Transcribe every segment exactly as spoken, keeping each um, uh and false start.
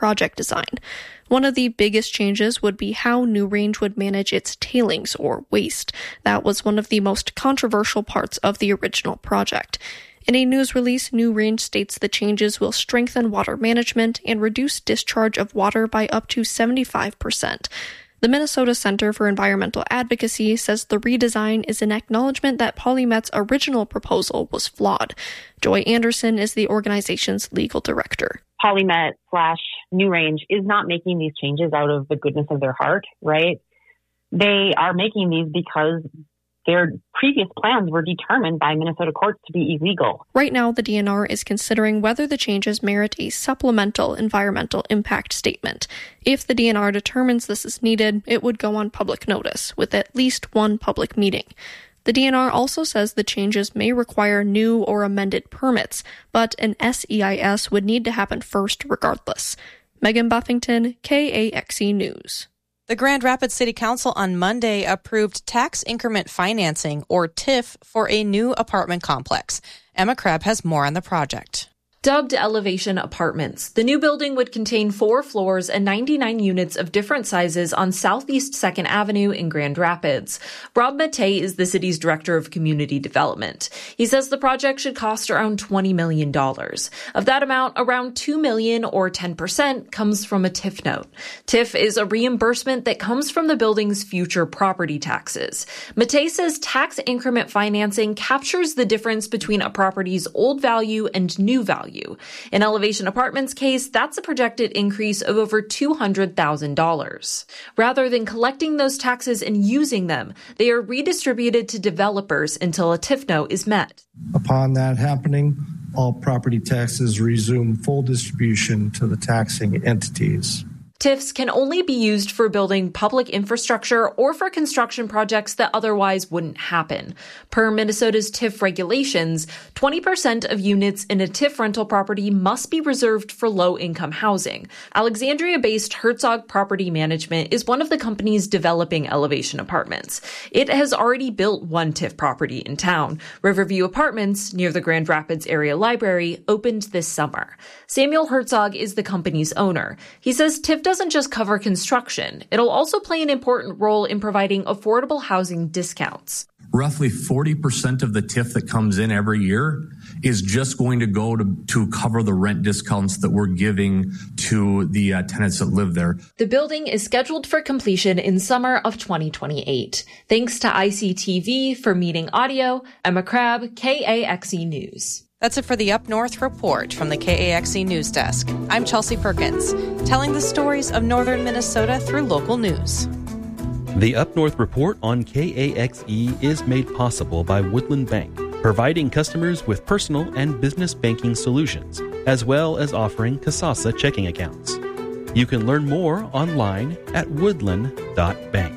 project design. One of the biggest changes would be how NewRange would manage its tailings or waste. That was one of the most controversial parts of the original project. In a news release, NewRange states the changes will strengthen water management and reduce discharge of water by up to seventy-five percent. The Minnesota Center for Environmental Advocacy says the redesign is an acknowledgement that PolyMet's original proposal was flawed. Joy Anderson is the organization's legal director. PolyMet slash NewRange is not making these changes out of the goodness of their heart, right? They are making these because their previous plans were determined by Minnesota courts to be illegal. Right now, the D N R is considering whether the changes merit a supplemental environmental impact statement. If the D N R determines this is needed, it would go on public notice, with at least one public meeting. The D N R also says the changes may require new or amended permits, but an S E I S would need to happen first regardless. Megan Buffington, K A X E News. The Grand Rapids City Council on Monday approved tax increment financing, or T I F, for a new apartment complex. Emma Crabb has more on the project. Dubbed Elevation Apartments, the new building would contain four floors and ninety-nine units of different sizes on Southeast second Avenue in Grand Rapids. Rob Mattei is the city's director of community development. He says the project should cost around twenty million dollars. Of that amount, around two million dollars or ten percent comes from a T I F note. T I F is a reimbursement that comes from the building's future property taxes. Mattei says tax increment financing captures the difference between a property's old value and new value. In Elevation Apartments' case, that's a projected increase of over two hundred thousand dollars. Rather than collecting those taxes and using them, they are redistributed to developers until a T I F note is met. Upon that happening, all property taxes resume full distribution to the taxing entities. T I Fs can only be used for building public infrastructure or for construction projects that otherwise wouldn't happen. Per Minnesota's T I F regulations, twenty percent of units in a T I F rental property must be reserved for low-income housing. Alexandria-based Herzog Property Management is one of the companies developing Elevation Apartments. It has already built one T I F property in town. Riverview Apartments, near the Grand Rapids Area Library, opened this summer. Samuel Herzog is the company's owner. He says T I F doesn't just cover construction. It'll also play an important role in providing affordable housing discounts. Roughly forty percent of the T I F that comes in every year is just going to go to, to cover the rent discounts that we're giving to the uh, tenants that live there. The building is scheduled for completion in summer of twenty twenty-eight. Thanks to I C T V for Meeting Audio, Emma Crabb, K A X E News. That's it for the Up North Report from the K A X E News Desk. I'm Chelsea Perkins, telling the stories of northern Minnesota through local news. The Up North Report on K A X E is made possible by Woodland Bank, providing customers with personal and business banking solutions, as well as offering Kasasa checking accounts. You can learn more online at woodland dot bank.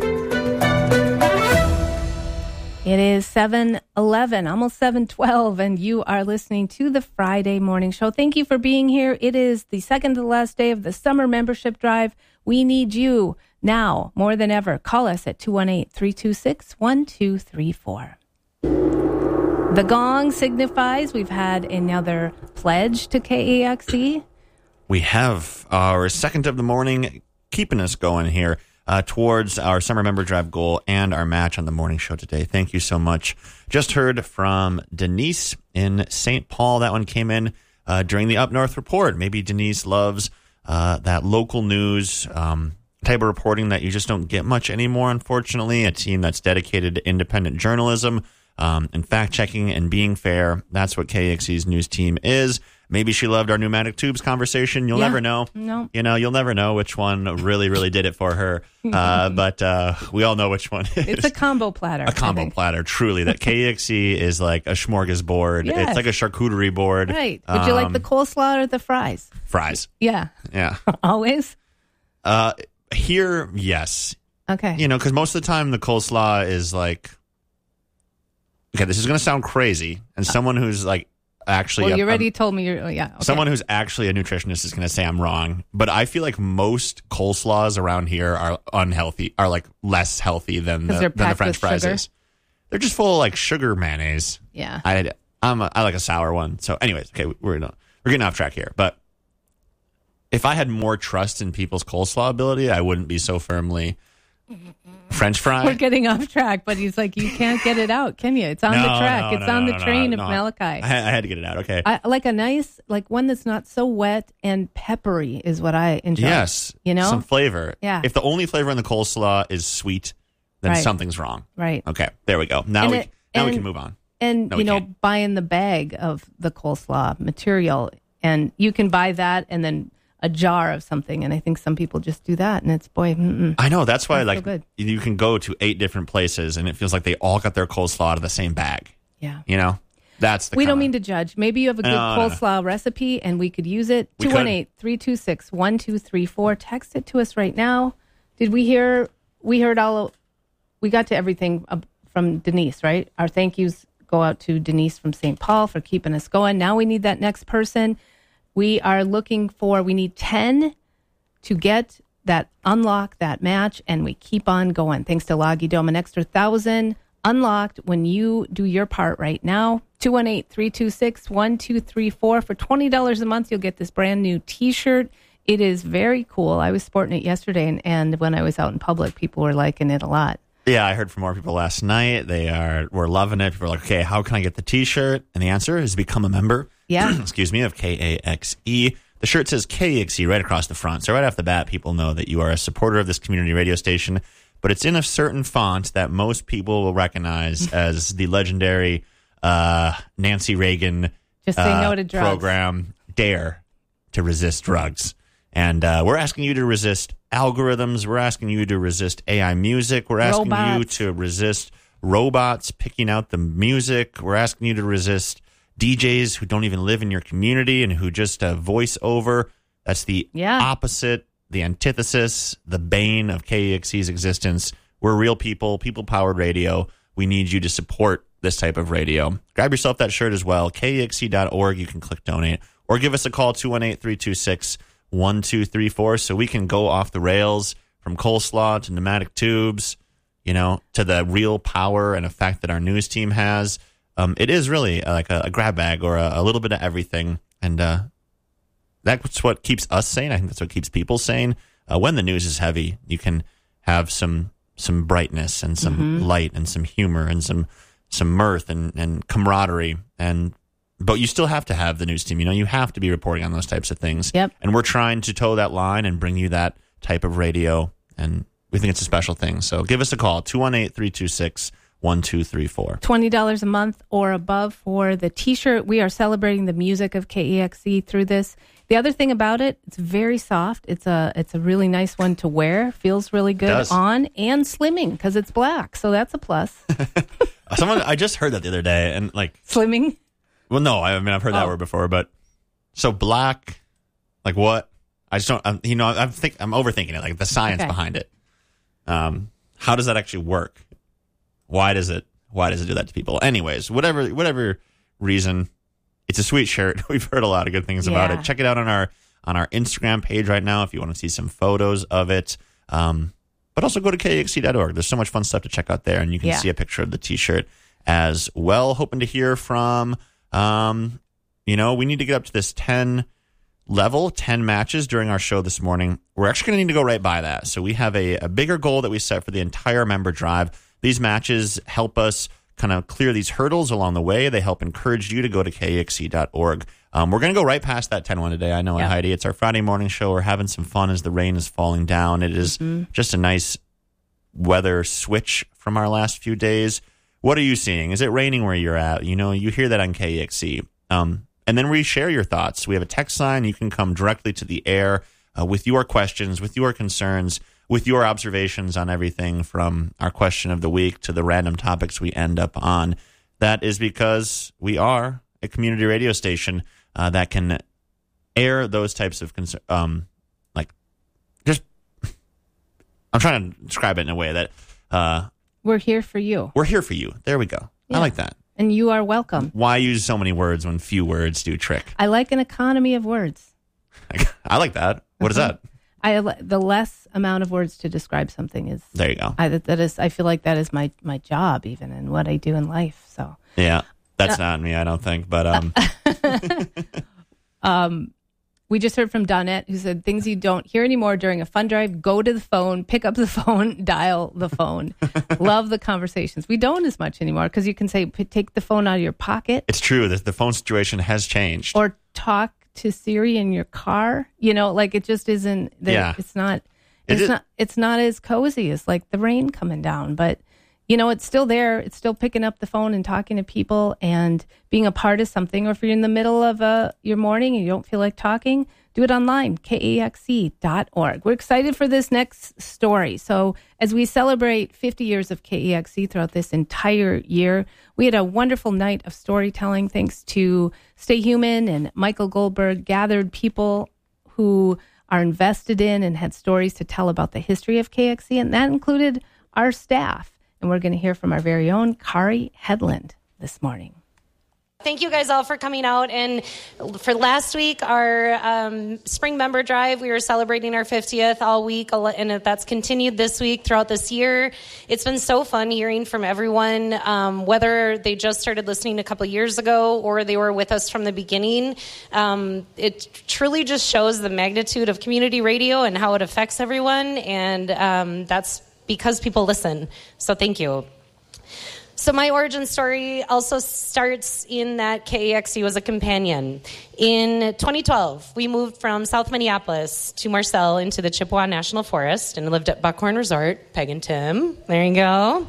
It is seven eleven, almost seven twelve, and you are listening to the Friday Morning Show. Thank you for being here. It is the second to last day of the summer membership drive. We need you now more than ever. Call us at two one eight, three two six, one two three four. The gong signifies we've had another pledge to K A X E. We have our second of the morning keeping us going here. Uh, towards our summer member drive goal and our match on the morning show today. Thank you so much. Just heard from Denise in Saint Paul. That one came in uh, during the Up North Report. Maybe Denise loves uh, that local news um, type of reporting that you just don't get much anymore, unfortunately. A team that's dedicated to independent journalism um, and fact-checking and being fair. That's what K A X E's news team is. Maybe she loved our pneumatic tubes conversation. You'll yeah. never know. No. You know, you'll never know which one really, really did it for her. Uh, but uh, we all know which one is. It's a combo platter. A combo platter, truly. That K A X E is like a smorgasbord. Yes. It's like a charcuterie board. Right. Would um, you like the coleslaw or the fries? Fries. Yeah. Yeah. Always? Uh, here, yes. Okay. You know, because most of the time the coleslaw is like, okay, this is going to sound crazy. And someone who's like, Actually, well, you a, already a, told me you're, oh, yeah. Okay. Someone who's actually a nutritionist is going to say I'm wrong, but I feel like most coleslaws around here are unhealthy, are like less healthy than the, than the French fries sugar. is. They're just full of like sugar mayonnaise. Yeah. I I'm a, I like a sour one. So anyways, okay, we're not, we're getting off track here, but if I had more trust in people's coleslaw ability, I wouldn't be so firmly French fry. We're getting off track, but he's like, you can't get it out, can you? It's on No, the track. no, it's no, on no, the no, train no, of no. Malachi. I, I had to get it out. Okay. I, like a nice, like one that's not so wet and peppery is what I enjoy. Yes. You know? Some flavor. Yeah. If the only flavor in the coleslaw is sweet, then Right. something's wrong. Right. Okay. There we go. Now And we it- now we and- can move on. And, No, you we know, can't. buying the bag of the coleslaw material, and you can buy that and then a jar of something. And I think some people just do that. And it's, boy, mm-mm. I know. That's why, That's so like, good. you can go to eight different places, and it feels like they all got their coleslaw out of the same bag. Yeah. You know, that's the. We don't kinda- mean to judge. Maybe you have a good No, no, no. coleslaw recipe and we could use it. We two one eight, three two six, one two three four. Text it to us right now. Did we hear? We heard all. We got to everything uh, from Denise, right? Our thank yous go out to Denise from Saint Paul for keeping us going. Now we need that next person. We are looking for, we need ten to get that, unlock that match, and we keep on going. Thanks to Loggy Dome, an extra thousand unlocked when you do your part right now. two one eight, three two six, one two three four. For twenty dollars a month, you'll get this brand new T-shirt. It is very cool. I was sporting it yesterday, and, and when I was out in public, people were liking it a lot. Yeah, I heard from more people last night. They are were loving it. People are like, okay, how can I get the T-shirt? And the answer is become a member. Yeah. Excuse me, of K A X E. The shirt says K A X E right across the front. So right off the bat, people know that you are a supporter of this community radio station. But it's in a certain font that most people will recognize as the legendary uh, Nancy Reagan Just say uh, no to drugs. program, Dare to Resist Drugs. And uh, we're asking you to resist algorithms. We're asking you to resist A I music. We're asking Robots. you to resist robots picking out the music. We're asking you to resist D Js who don't even live in your community and who just uh, voice over. That's the Yeah. opposite, the antithesis, the bane of K E X E's existence. We're real people, people-powered radio. We need you to support this type of radio. Grab yourself that shirt as well, K E X E dot org. You can click donate or give us a call, two one eight, three two six, one two three four, so we can go off the rails from coleslaw to pneumatic tubes, you know, to the real power and effect that our news team has. Um, it is really like a, a grab bag or a, a little bit of everything. And uh, that's what keeps us sane. I think that's what keeps people sane. Uh, when the news is heavy, you can have some some brightness and some Mm-hmm. light and some humor and some some mirth and, and camaraderie. And but you still have to have the news team. You know, you have to be reporting on those types of things. Yep. And we're trying to toe that line and bring you that type of radio. And we think it's a special thing. So give us a call, two one eight, three two six, one two three four. twenty dollars a month or above for the T-shirt. We are celebrating the music of K E X E through this. The other thing about it, it's very soft. It's a it's a really nice one to wear. Feels really good does. on, and slimming because it's black. So that's a plus. Someone I just heard that the other day, and like, Slimming. well, no, I mean I've heard that Oh. word before, but so black, like what? I just don't. I'm, you know, I'm think I'm overthinking it. Like the science Okay. behind it. Um, how does that actually work? Why does it? Why does it do that to people? Anyways, whatever whatever reason, it's a sweet shirt. We've heard a lot of good things about Yeah. it. Check it out on our on our Instagram page right now if you want to see some photos of it. Um, but also go to K X C dot org. There's so much fun stuff to check out there, and you can Yeah. see a picture of the T-shirt as well. Hoping to hear from, um, you know, we need to get up to this ten level, ten matches during our show this morning. We're actually going to need to go right by that. So we have a, a bigger goal that we set for the entire member drive. These matches help us kind of clear these hurdles along the way. They help encourage you to go to K X C dot org. Um, we're going to go right past that ten one today. I know, Yeah. Heidi. It's our Friday morning show. We're having some fun as the rain is falling down. It is just a nice weather switch from our last few days. What are you seeing? Is it raining where you're at? You know, you hear that on K X C. Um, and then we share your thoughts. We have a text line. You can come directly to the air uh, with your questions, with your concerns, with your observations on everything from our question of the week to the random topics we end up on. That is because we are a community radio station uh, that can air those types of concerns. Um, like, just, I'm trying to describe it in a way that uh, We're here for you, we're here for you. There we go. Yeah. I like that. and you are welcome. Why use so many words when few words do trick? I like an economy of words. I like that. What is that? I the less amount of words to describe something is. There you go. I that is. I feel like that is my my job, even in what I do in life. So. Yeah, that's not me, I don't think. But um, Um, We just heard from Donette, who said things you don't hear anymore during a fun drive: go to the phone, pick up the phone, dial the phone. Love the conversations. We don't as much anymore because you can say, take the phone out of your pocket. It's true. The, the phone situation has changed. Or talk to Siri in your car. You know, like it just isn't, yeah. it's not, it's it not, it's not as cozy as like the rain coming down, but you know, it's still there. It's still picking up the phone and talking to people and being a part of something. Or if you're in the middle of uh, your morning and you don't feel like talking, do it online, K A X E dot org. We're excited for this next story. So as we celebrate fifty years of K E X E throughout this entire year, we had a wonderful night of storytelling thanks to Stay Human, and Michael Goldberg gathered people who are invested in and had stories to tell about the history of K X E, and that included our staff. And we're going to hear from our very own Kari Headland this morning. Thank you guys all for coming out. And for last week, our um, spring member drive, we were celebrating our fiftieth all week. And that's continued this week throughout this year. It's been so fun hearing from everyone, um, whether they just started listening a couple years ago or they were with us from the beginning. Um, it truly just shows the magnitude of community radio and how it affects everyone. And um, that's because people listen. So thank you. So my origin story also starts in that K A X E was a companion. In twenty twelve, we moved from South Minneapolis to Marcel into the Chippewa National Forest and lived at Buckhorn Resort. Peg and Tim. There you go.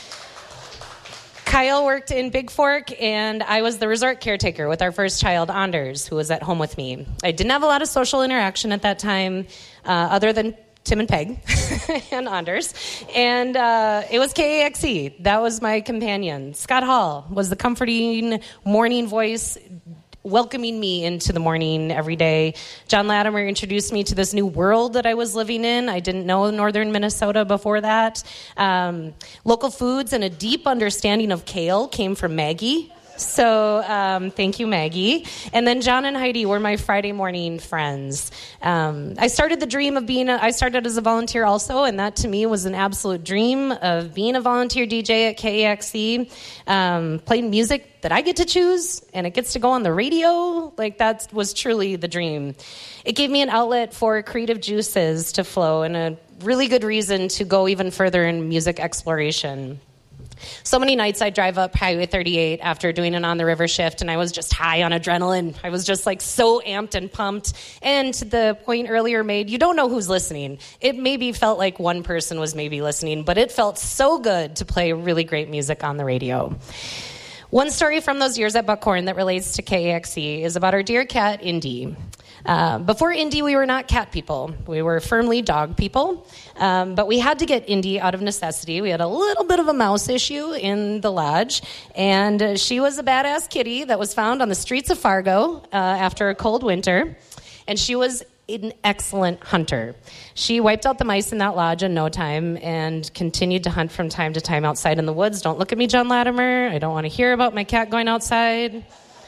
Kyle worked in Big Fork, and I was the resort caretaker with our first child, Anders, who was at home with me. I didn't have a lot of social interaction at that time, uh, other than Tim and Peg and Anders. And uh, it was K A X E. That was my companion. Scott Hall was the comforting morning voice, welcoming me into the morning every day. John Latimer introduced me to this new world that I was living in. I didn't know northern Minnesota before that. Um, local foods and a deep understanding of kale came from Maggie. So um, thank you, Maggie. And then John and Heidi were my Friday morning friends. Um, I started the dream of being, a, I started as a volunteer also, and that to me was an absolute dream of being a volunteer D J at K A X E, um, playing music that I get to choose, and it gets to go on the radio. Like, that was truly the dream. It gave me an outlet for creative juices to flow and a really good reason to go even further in music exploration. So many nights I'd drive up Highway thirty-eight after doing an on-the-river shift, and I was just high on adrenaline. I was just like so amped and pumped. And to the point earlier made, you don't know who's listening. It maybe felt like one person was maybe listening, but it felt so good to play really great music on the radio. One story from those years at Buckhorn that relates to K A X E is about our dear cat, Indy. Uh, before Indy, we were not cat people. We were firmly dog people. Um, but we had to get Indy out of necessity. We had a little bit of a mouse issue in the lodge. And uh, she was a badass kitty that was found on the streets of Fargo uh, after a cold winter. And she was an excellent hunter. She wiped out the mice in that lodge in no time and continued to hunt from time to time outside in the woods. Don't look at me, John Latimer. I don't want to hear about my cat going outside.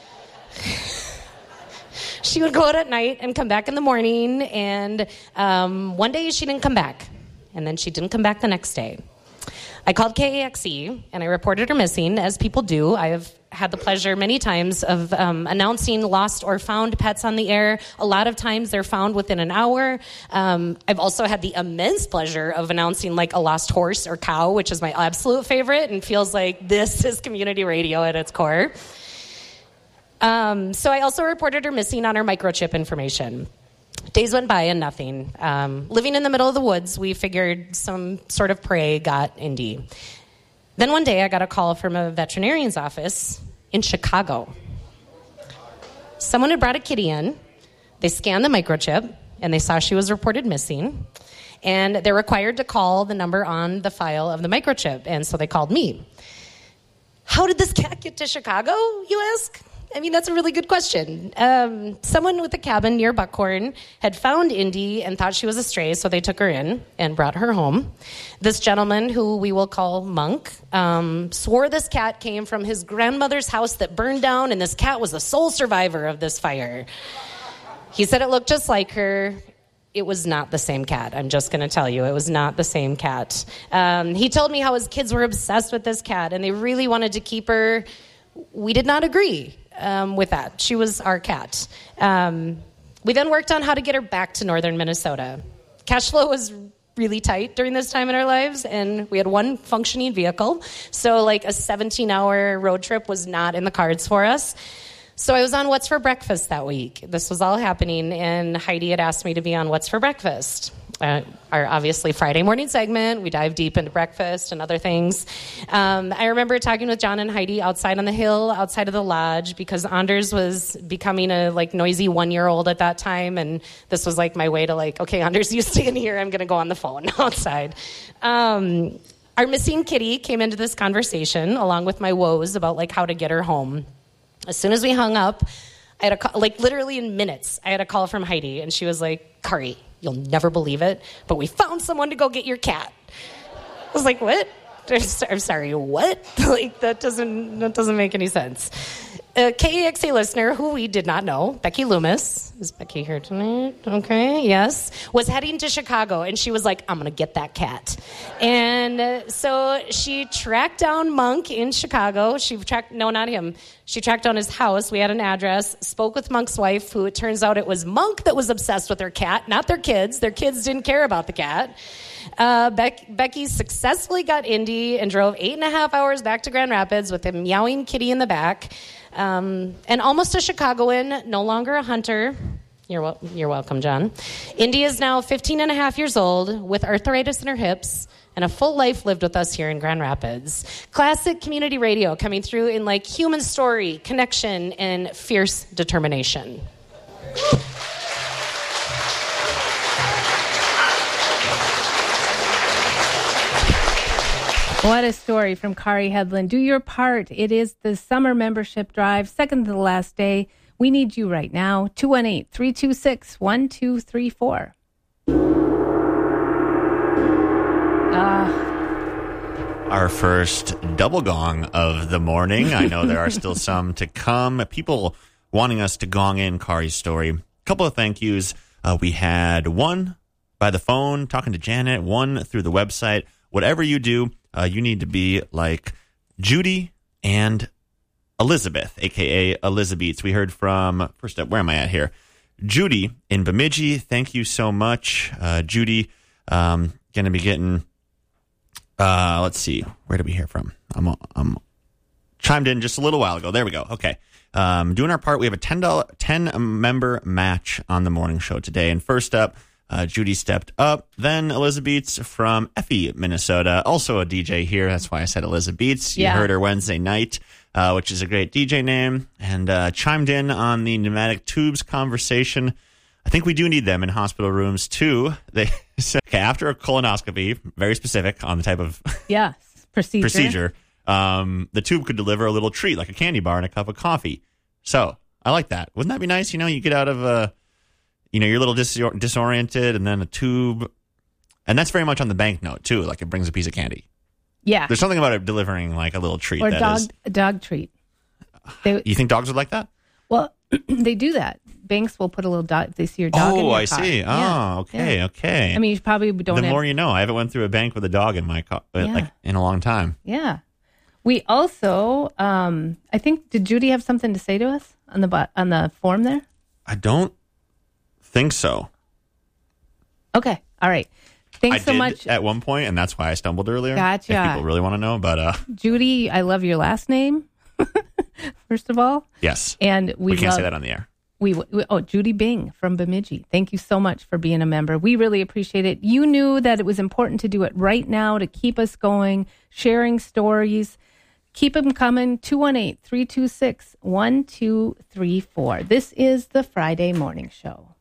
She would go out at night and come back in the morning, and um, one day she didn't come back, and then she didn't come back the next day. I called K A X E, and I reported her missing, as people do. I have had the pleasure many times of um, announcing lost or found pets on the air. A lot of times they're found within an hour. Um, I've also had the immense pleasure of announcing like a lost horse or cow, which is my absolute favorite and feels like this is community radio at its core. Um, so I also reported her missing on her microchip information. Days went by and nothing. Um, living in the middle of the woods, we figured some sort of prey got Indy. Then one day I got a call from a veterinarian's office in Chicago. Someone had brought a kitty in. They scanned the microchip, and they saw she was reported missing. And they're required to call the number on the file of the microchip, and so they called me. How did this cat get to Chicago, you ask? I mean, that's a really good question. Um, someone with a cabin near Buckhorn had found Indy and thought she was a stray, so they took her in and brought her home. This gentleman, who we will call Monk, um, swore this cat came from his grandmother's house that burned down, and this cat was the sole survivor of this fire. He said it looked just like her. It was not the same cat. I'm just going to tell you, it was not the same cat. Um, he told me how his kids were obsessed with this cat, and they really wanted to keep her. We did not agree um, with that. She was our cat. Um, we then worked on how to get her back to northern Minnesota. Cash flow was really tight during this time in our lives, and we had one functioning vehicle. So like a seventeen-hour road trip was not in the cards for us. So I was on What's for Breakfast that week. This was all happening, and Heidi had asked me to be on What's for Breakfast, uh, our obviously Friday morning segment. We dive deep into breakfast and other things. Um, I remember talking with John and Heidi outside on the hill, outside of the lodge, because Anders was becoming a like noisy one-year-old at that time, and this was like my way to like, okay, Anders, you stay in here. I'm going to go on the phone outside. Um, our missing kitty came into this conversation along with my woes about like how to get her home. As soon as we hung up, I had a call, like literally in minutes, I had a call from Heidi, and she was like, Kari, you'll never believe it, but we found someone to go get your cat. I was like, what? I'm sorry, what? Like, that doesn't, that doesn't make any sense. A K A X A listener who we did not know, Becky Loomis, is Becky here tonight? Okay, yes, was heading to Chicago, and she was like, I'm going to get that cat. And uh, so she tracked down Monk in Chicago. She tracked, no, not him. She tracked down his house. We had an address, spoke with Monk's wife, who it turns out it was Monk that was obsessed with their cat, not their kids. Their kids didn't care about the cat. Uh, Beck, Becky successfully got Indy and drove eight and a half hours back to Grand Rapids with a meowing kitty in the back. Um, and almost a Chicagoan, no longer a hunter. You're, wel- you're welcome, John. Indy is now fifteen and a half years old with arthritis in her hips and a full life lived with us here in Grand Rapids. Classic community radio coming through in like human story, connection, and fierce determination. What a story from Kari Hedlund. Do your part. It is the summer membership drive, second to the last day. We need you right now. two one eight, three two six, one two three four. Uh, Our first double gong of the morning. I know there are still some to come. People wanting us to gong in Kari's story. A couple of thank yous. Uh, we had one by the phone, talking to Janet, one through the website. Whatever you do, Uh, you need to be like Judy and Elizabeth, a k a. Elizabeth. We heard from, first up, where am I at here? Judy in Bemidji. Thank you so much. Uh, Judy, um, going to be getting, uh, let's see, where did we hear from? I'm, I'm chimed in just a little while ago. There we go. Okay. Um, doing our part, we have a ten dollars, ten member match on the morning show today. And first up, Uh, Judy stepped up. Then Elizabeth from Effie, Minnesota, also a D J here. That's why I said Elizabeth. You yeah. heard her Wednesday night, uh, which is a great D J name, and uh, chimed in on the pneumatic tubes conversation. I think we do need them in hospital rooms too. They said, okay, after a colonoscopy, very specific on the type of yeah procedure. procedure. Um, the tube could deliver a little treat, like a candy bar and a cup of coffee. So I like that. Wouldn't that be nice? You know, you get out of a You know, you're a little dis- disoriented, and then a tube. And that's very much on the banknote, too. Like, it brings a piece of candy. Yeah. There's something about it delivering, like, a little treat. Or that dog, is... a dog treat. They, you think dogs would like that? Well, they do that. Banks will put a little dog. They see your dog oh, in your I car. see. Oh, yeah. okay, yeah. okay. I mean, you probably don't The have... more you know. I haven't went through a bank with a dog in my car, Yeah. like, in a long time. Yeah. We also, um, I think, did Judy have something to say to us on the on the form there? I don't think so. Okay. All right. Thanks I so did much. At one point, and that's why I stumbled earlier. Gotcha. If people really want to know, but uh, Judy, I love your last name. First of all, yes, and we, we can't love, say that on the air. We, we oh Judy Bing from Bemidji. Thank you so much for being a member. We really appreciate it. You knew that it was important to do it right now to keep us going, sharing stories. Keep them coming. two one eight, three two six, one two three four. This is the Friday Morning Show.